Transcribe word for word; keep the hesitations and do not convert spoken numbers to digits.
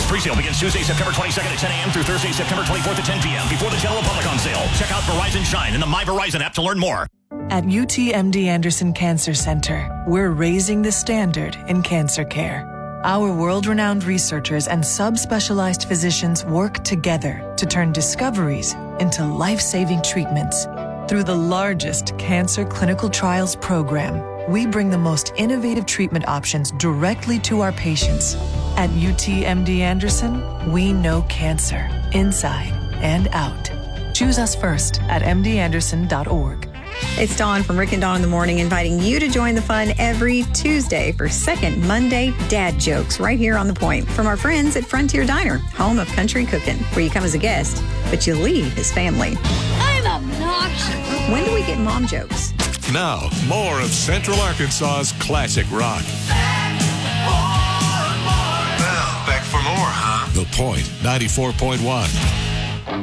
Presale begins Tuesday, September twenty-second at ten a.m. through Thursday, September twenty-fourth at ten p.m. before the general public on sale. Check out Verizon Shine and the My Verizon app to learn more. At U T M D Anderson Cancer Center, we're raising the standard in cancer care. Our world-renowned researchers and subspecialized physicians work together to turn discoveries into life-saving treatments. Through the largest cancer clinical trials program, we bring the most innovative treatment options directly to our patients. At U T M D Anderson, we know cancer inside and out. Choose us first at m d anderson dot org. It's Dawn from Rick and Dawn in the Morning, inviting you to join the fun every Tuesday for Second Monday Dad Jokes right here on The Point from our friends at Frontier Diner, home of country cooking, where you come as a guest, but you leave as family. I'm obnoxious. When do we get mom jokes? Now, more of Central Arkansas's classic rock. Well, back for more, huh? The Point, ninety-four point one.